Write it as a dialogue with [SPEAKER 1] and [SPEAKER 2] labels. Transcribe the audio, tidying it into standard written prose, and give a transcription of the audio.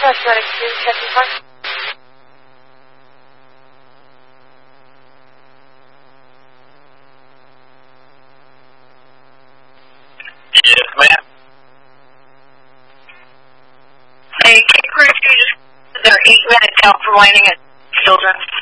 [SPEAKER 1] Paramedic 2, checking heart.
[SPEAKER 2] Yes, ma'am. Hey, Crew 2, they're 8 minutes out from landing at Children's.